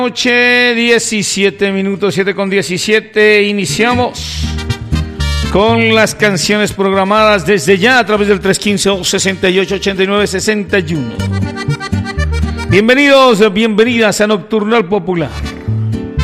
Noche, 17 minutos, 7:17. Iniciamos con las canciones programadas desde ya a través del 315-268-8961. Bienvenidos, bienvenidas a Nocturnal Popular.